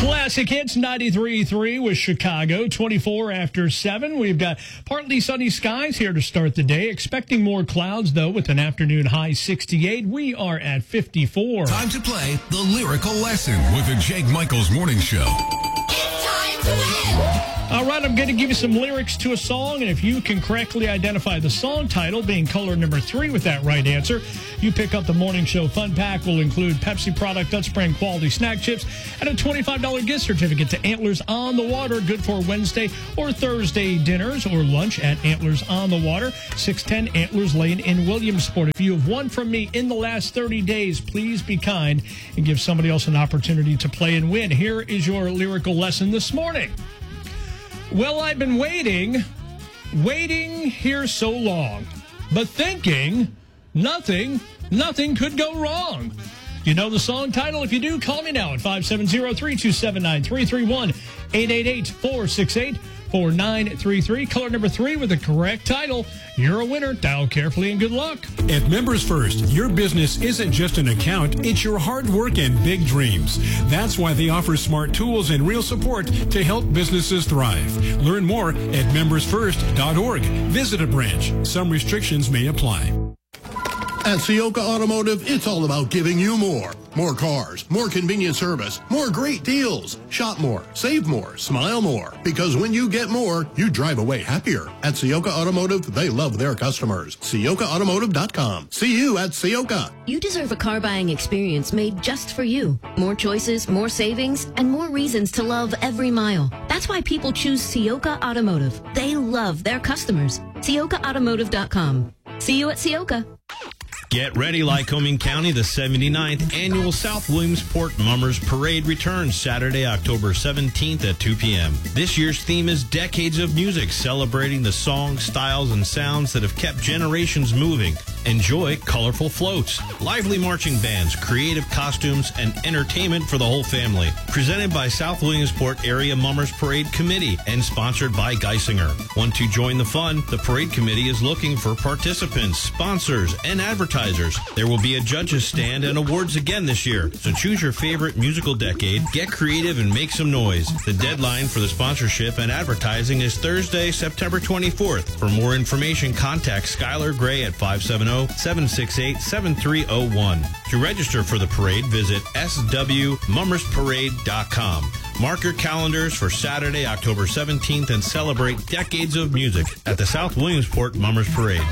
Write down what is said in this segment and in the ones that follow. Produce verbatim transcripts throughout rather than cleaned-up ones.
Classic Hits ninety-three point three with Chicago, twenty-four after seven. We've got partly sunny skies here to start the day. Expecting more clouds, though, with an afternoon high sixty-eight. We are at fifty-four. Time to play the Lyrical Lesson with the Jake Michaels Morning Show. It's time to win! All right, I'm going to give you some lyrics to a song, and if you can correctly identify the song title, being color number three with that right answer, you pick up the Morning Show Fun Pack. Will include Pepsi product, Dutch Brand quality snack chips, and a twenty-five dollars gift certificate to Antlers on the Water, good for Wednesday or Thursday dinners or lunch at Antlers on the Water, six ten Antlers Lane in Williamsport. If you have won from me in the last thirty days, please be kind and give somebody else an opportunity to play and win. Here is your lyrical lesson this morning. Well, I've been waiting, waiting here so long, but thinking nothing, nothing could go wrong. You know the song title? If you do, call me now at five seven zero, three two seven nine, three three one, eight eight eight, four six eight, four nine three three. Color number three with the correct title. You're a winner. Dial carefully and good luck. At Members First, your business isn't just an account, it's your hard work and big dreams. That's why they offer smart tools and real support to help businesses thrive. Learn more at members first dot org. Visit a branch. Some restrictions may apply. At Ciocca Automotive, it's all about giving you more. More cars, more convenient service, more great deals. Shop more, save more, smile more. Because when you get more, you drive away happier. At Ciocca Automotive, they love their customers. Ciocca Automotive dot com. See you at Ciocca. You deserve a car buying experience made just for you. More choices, more savings, and more reasons to love every mile. That's why people choose Ciocca Automotive. They love their customers. Ciocca Automotive dot com. See you at Ciocca. Get ready, Lycoming County. The seventy-ninth Annual South Williamsport Mummers Parade returns Saturday, October seventeenth at two p.m. This year's theme is Decades of Music, celebrating the songs, styles, and sounds that have kept generations moving. Enjoy colorful floats, lively marching bands, creative costumes, and entertainment for the whole family. Presented by South Williamsport Area Mummers Parade Committee and sponsored by Geisinger. Want to join the fun? The Parade Committee is looking for participants, sponsors, and advertisers. There will be a judges stand and awards again this year, so choose your favorite musical decade, get creative, and make some noise. The deadline for the sponsorship and advertising is Thursday, September twenty-fourth. For more information, contact Skylar Gray at five seven zero, seven six eight, seven three zero one. To register for the parade, visit s w mummers parade dot com. Mark your calendars for Saturday, October seventeenth, and celebrate decades of music at the South Williamsport Mummers Parade.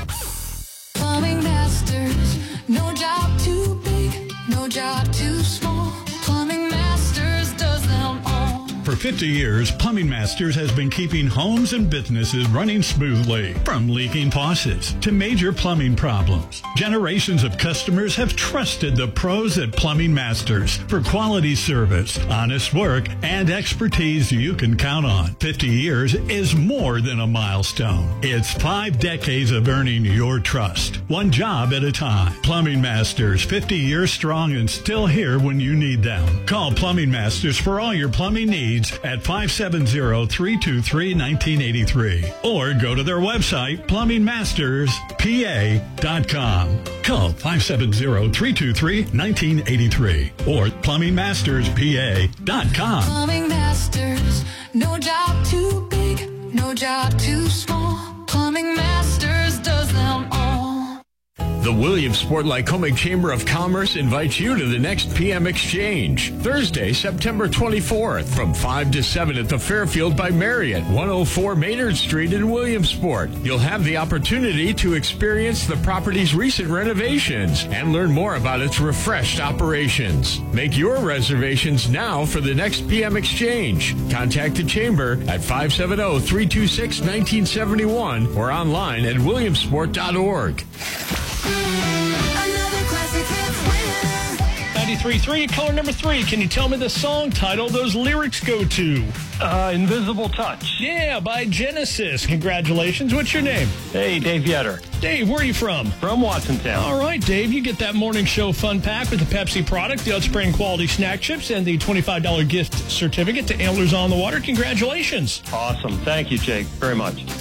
Plumbing Masters, no job too big, no job too small. Plumbing Masters does them all. For fifty years, Plumbing Masters has been keeping homes and businesses running smoothly. From leaking faucets to major plumbing problems, generations of customers have trusted the pros at Plumbing Masters for quality service, honest work, and expertise you can count on. fifty years is more than a milestone. It's five decades of earning your trust, one job at a time. Plumbing Masters, fifty years strong and still here when you need them. Call Plumbing Masters for all your plumbing needs at five seven zero, three two three, one nine eight three or go to their website, plumbing masters p a dot com. Call five seven zero, three two three, one nine eight three or plumbing masters p a dot com. Plumbing Masters, no job too big, no job too small. Plumbing Masters does them all. The Williamsport Lycoming Chamber of Commerce invites you to the next P M Exchange, Thursday, September twenty-fourth, from five to seven at the Fairfield by Marriott, one oh four Maynard Street in Williamsport. You'll have the opportunity to experience the property's recent renovations and learn more about its refreshed operations. Make your reservations now for the next P M Exchange. Contact the Chamber at five seven zero, three two six, one nine seven one or online at williamsport dot org. Another classic hits winner. ninety-three point three, color number three. Can you tell me the song title those lyrics go to? Uh, Invisible Touch. Yeah, by Genesis. Congratulations. What's your name? Hey, Dave Yetter. Dave, where are you from? From Watsontown. All right, Dave, you get that morning show fun pack with the Pepsi product, the Dutch Brand quality snack chips, and the twenty-five dollars gift certificate to Antlers on the Water. Congratulations. Awesome. Thank you, Jake, very much.